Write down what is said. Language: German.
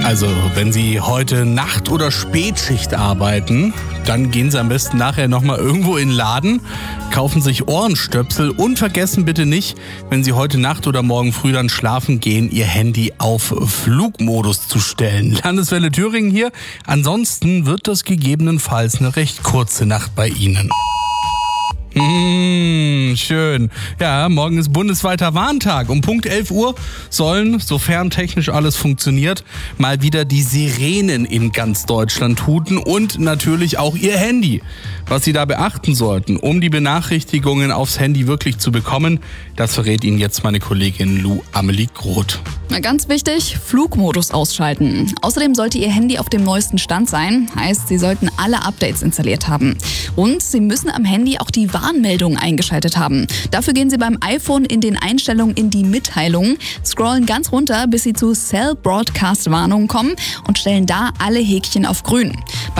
Also, wenn Sie heute Nacht- oder Spätschicht arbeiten, dann gehen Sie am besten nachher nochmal irgendwo in den Laden, kaufen sich Ohrenstöpsel und vergessen bitte nicht, wenn Sie heute Nacht oder morgen früh dann schlafen gehen, Ihr Handy auf Flugmodus zu stellen. Landeswelle Thüringen hier. Ansonsten wird das gegebenenfalls eine recht kurze Nacht bei Ihnen. Schön. Ja, morgen ist bundesweiter Warntag. Um Punkt 11 Uhr sollen, sofern technisch alles funktioniert, mal wieder die Sirenen in ganz Deutschland tuten und natürlich auch Ihr Handy. Was Sie da beachten sollten, um die Benachrichtigungen aufs Handy wirklich zu bekommen, das verrät Ihnen jetzt meine Kollegin Lou Amelie Groth. Na, ganz wichtig, Flugmodus ausschalten. Außerdem sollte Ihr Handy auf dem neuesten Stand sein. Heißt, Sie sollten alle Updates installiert haben. Und Sie müssen am Handy auch die Warnmeldungen eingeschaltet haben. Dafür gehen Sie beim iPhone in den Einstellungen in die Mitteilungen, scrollen ganz runter, bis Sie zu Cell Broadcast Warnungen kommen und stellen da alle Häkchen auf grün.